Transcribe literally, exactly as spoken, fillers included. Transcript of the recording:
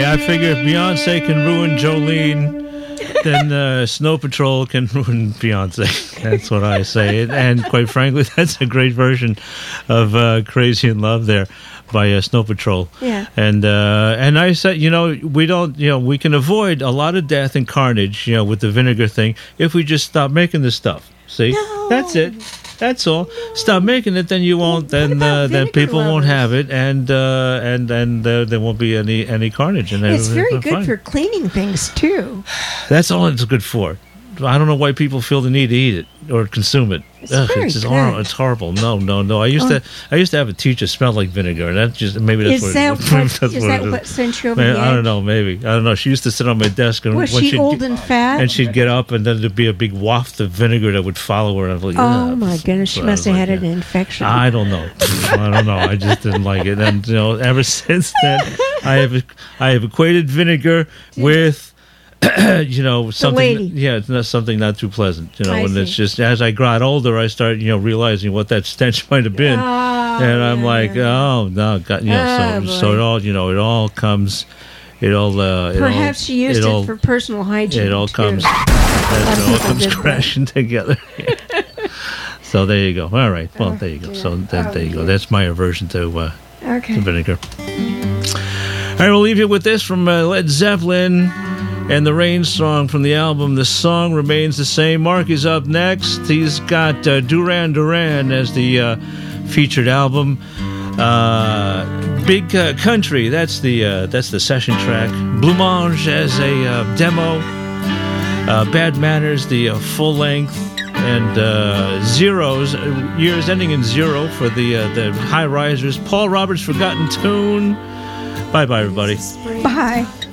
I figure if Beyonce can ruin Jolene, then uh, Snow Patrol can ruin Beyonce. That's what I say. And, and quite frankly, that's a great version of uh, Crazy in Love there by uh, Snow Patrol. Yeah. And uh, and I said, you know, we don't, you know, we can avoid a lot of death and carnage, you know, with the vinegar thing if we just stop making this stuff. See? No. That's it. That's all. No. Stop making it, then you won't. Then uh, then people lovers? won't have it, and uh, and and uh, there won't be any any carnage. And it's very good fine. for cleaning things too. That's all it's good for. I don't know why people feel the need to eat it or consume it. It's, Ugh, very it's, just good. hor- it's horrible. No, no, no. I used oh. to I used to have a teacher smell like vinegar, and that just maybe that's is what. That it, what that's is what that it what is. sent you over Man, the I edge? don't know. Maybe I don't know. She used to sit on my desk, and was when she she'd old get, and fat? and she'd get up, and then there'd be a big waft of vinegar that would follow her. And I was like, oh yeah. my goodness, she So must have like, had yeah. an infection. I don't know. I don't know. I just didn't like it, and you know, ever since then, I have I have equated vinegar with. you know, something, yeah, it's not something not too pleasant, you know, I and see. it's just, as I got older, I started, you know, realizing what that stench might have been. Oh, and I'm yeah, like, yeah. oh, no, God, you know, Oh, so, so boy. it all, you know, it all comes, it all, uh, it Perhaps all, she used it, all, for personal hygiene. it all too. comes, A lot of it all people comes did that. crashing together. So there you go. All right. Well, Oh, there you go. dear. So that, Oh, there you go. dear. That's my aversion to, uh, Okay. to vinegar. All right, we'll leave you with this from uh, Led Zeppelin and the Rain song from the album The Song Remains the Same. Mark is up next. He's got uh, Duran Duran as the uh, featured album. Uh, Big uh, Country, that's the uh, that's the session track. Blue Mange as a uh, demo. Uh, Bad Manners, the uh, full length. And uh, zeros, uh, years ending in zero for the uh, the high risers. Paul Roberts' Forgotten Tune. Bye bye, everybody. Bye.